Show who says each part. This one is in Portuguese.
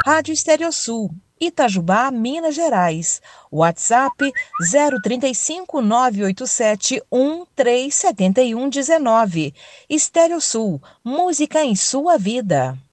Speaker 1: Rádio Estéreo Sul, Itajubá, Minas Gerais. WhatsApp 035 987 137119. Estéreo Sul, música em sua vida.